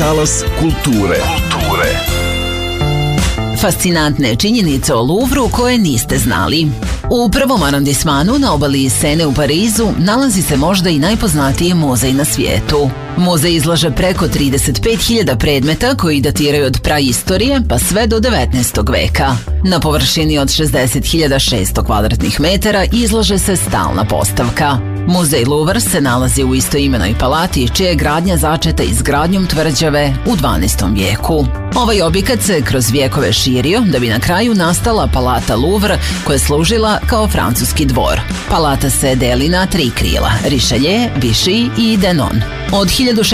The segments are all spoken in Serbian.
Talas kulture. Fascinantne činjenice o Louvru koje niste znali. U prvom arondismanu na obali Sene u Parizu nalazi se možda i najpoznatiji muzej na svijetu. Muzej izlaže preko 35.000 predmeta koji datiraju od praistorije pa sve do 19. veka. Na površini od 60.600 kvadratnih metara izlaže se stalna postavka. Muzej Louvre se nalazi u istoimenoj palati, čija je gradnja začeta izgradnjom tvrđave u 12. vijeku. Ovaj objekat se kroz vijekove širio da bi na kraju nastala palata Louvre koja je služila kao francuski dvor. Palata se deli na 3 krila: Richelieu, Vichy i Denon. Od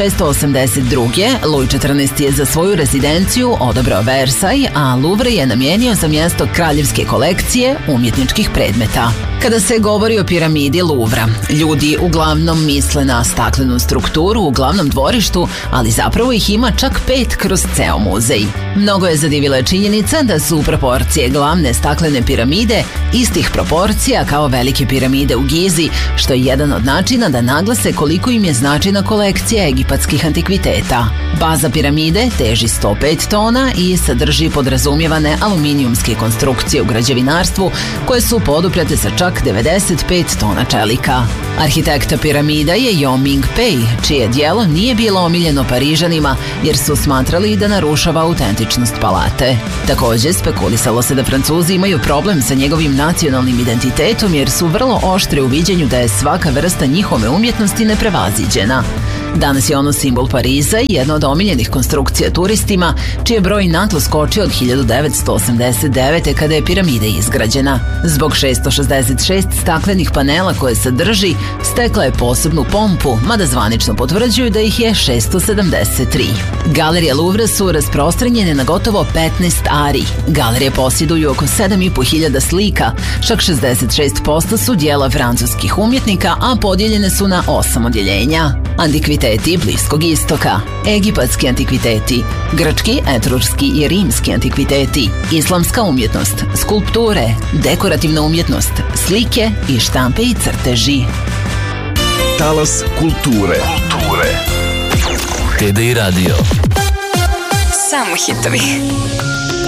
1682. Louis XIV je za svoju rezidenciju odabrao Versailles, a Louvre je namijenio za mjesto kraljevske kolekcije umjetničkih predmeta. Kada se govori o piramidi Louvra, ljudi uglavnom misle na staklenu strukturu u glavnom dvorištu, ali zapravo ih ima čak 5 kroz ceo muzej. Mnogo je zadivila činjenica da su proporcije glavne staklene piramide istih proporcija kao velike piramide u Gizi, što je jedan od načina da naglase koliko im je značajna kolekcija egipatskih antikviteta. Baza piramide teži 105 tona i sadrži podrazumijevane aluminijumske konstrukcije u građevinarstvu koje su poduprete sa čak 95 tona čelika. Arhitekta piramida je Yao Ming-pei, čije djelo nije bilo omiljeno Parižanima jer su smatrali da narušava autentičnost palate. Također, spekulisalo se da Francuzi imaju problem sa njegovim nacionalnim identitetom jer su vrlo oštri u viđenju da je svaka vrsta njihove umjetnosti neprevaziđena. Danas je ono simbol Pariza i jedna od omiljenih konstrukcija turistima, čiji je broj naglo skočio od 1989. kada je piramida izgrađena. Zbog 666 staklenih panela koje sadrži, stekla je posebnu pompu, mada zvanično potvrđuju da ih je 673. Galerije Louvre su rasprostranjene na gotovo 15 ari. Galerije posjeduju oko 7.500 slika, čak 66% su dijela francuskih umjetnika, a podijeljene su na 8 odjeljenja. Antikviteti Bliskog istoka, egipatski antikviteti, grčki, etrurski i rimski antikviteti, islamska umjetnost, skulpture, dekorativna umjetnost, slike i štampe i crteži. Talas kulture. TDI Radio. Samo hitovi.